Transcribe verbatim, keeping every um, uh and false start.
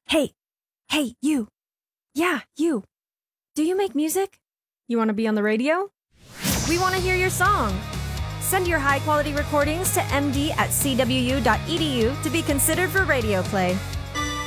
Hey, hey, you. Yeah, you. Do you make music? You want to be on the radio? We want to hear your song. Send your high-quality recordings to m d at c w u dot e d u to be considered for radio play.